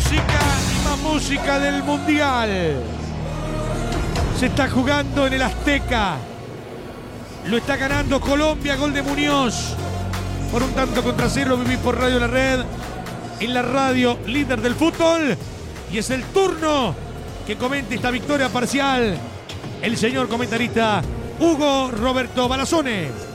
y más música del Mundial. Se está jugando en el Azteca. Lo está ganando Colombia, gol de Muñoz. Por 1-0, lo viví por Radio La Red, en la radio líder del fútbol. Y es el turno que comente esta victoria parcial el señor comentarista Hugo Roberto Balazone.